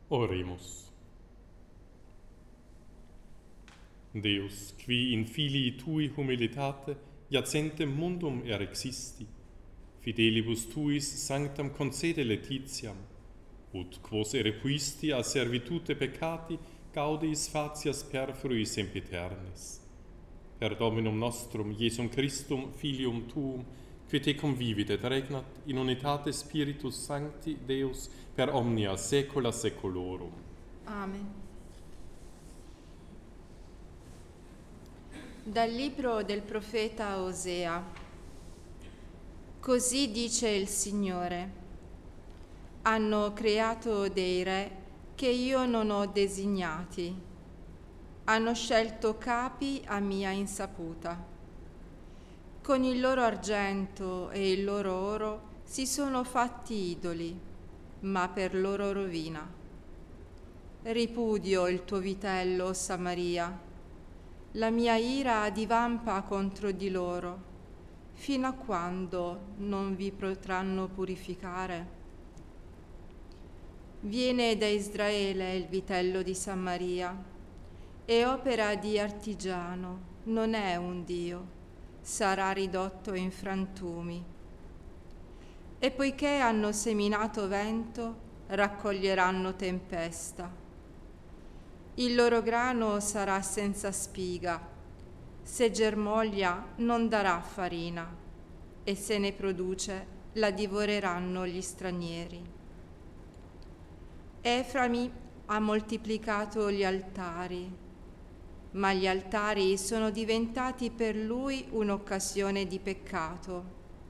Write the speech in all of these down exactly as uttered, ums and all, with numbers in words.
Oremus. Deus, qui in filii tui humilitate iacentem mundum erexisti, fidelibus tuis sanctam concede laetitiam, ut quos erepuisti a servitute peccati gaudeis fatias perfrui sempiternis. Per Dominum nostrum, Iesum Christum, Filium Tuum, qui te convivit et regnat in unitate Spiritus Sancti Deus per omnia saecula saeculorum. Amen. Dal libro del profeta Osea. Così dice il Signore: hanno creato dei re che io non ho designati, hanno scelto capi a mia insaputa. Con il loro argento e il loro oro si sono fatti idoli, ma per loro rovina. Ripudio il tuo vitello, Samaria. La mia ira divampa contro di loro. Fino a quando non vi potranno purificare? Viene da Israele il vitello di Samaria, è opera di artigiano, non è un Dio, sarà ridotto in frantumi. E poiché hanno seminato vento, raccoglieranno tempesta. Il loro grano sarà senza spiga, se germoglia non darà farina, e se ne produce la divoreranno gli stranieri. Eframi ha moltiplicato gli altari, ma gli altari sono diventati per lui un'occasione di peccato.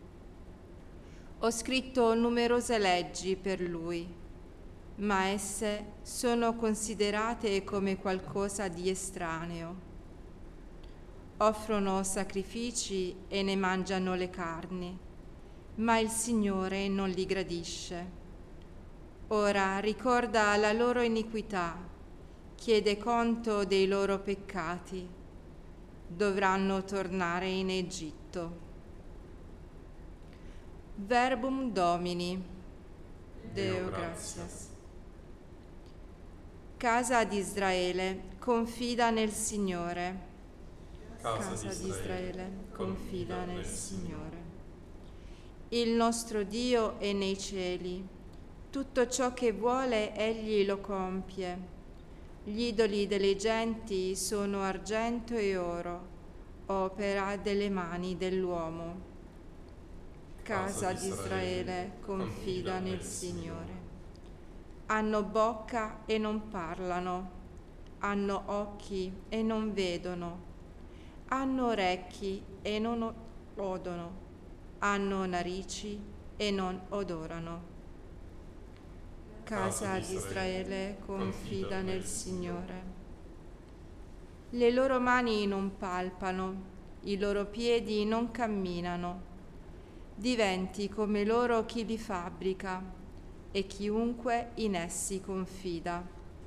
Ho scritto numerose leggi per lui, ma esse sono considerate come qualcosa di estraneo. Offrono sacrifici e ne mangiano le carni, ma il Signore non li gradisce. Ora ricorda la loro iniquità, chiede conto dei loro peccati. Dovranno tornare in Egitto. Verbum Domini. Deo gratias. Casa di Israele, confida nel Signore. Casa di Israele, confida nel Signore. Il nostro Dio è nei cieli. Tutto ciò che vuole Egli lo compie. Gli idoli delle genti sono argento e oro, opera delle mani dell'uomo. Casa di Israele, confida nel Signore. Hanno bocca e non parlano, hanno occhi e non vedono, hanno orecchi e non odono, hanno narici e non odorano. Casa di Israele, confida nel Signore. Le loro mani non palpano, i loro piedi non camminano. Diventi come loro chi li fabbrica e chiunque in essi confida.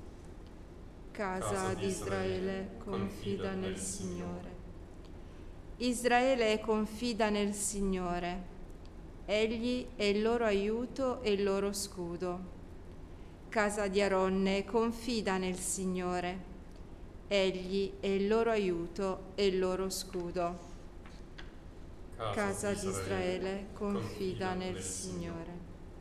Casa di Israele, confida nel Signore. Israele confida nel Signore. Egli è il loro aiuto e il loro scudo. Casa di Aronne, confida nel Signore. Egli è il loro aiuto e il loro scudo. Casa di Israele, confida nel Signore.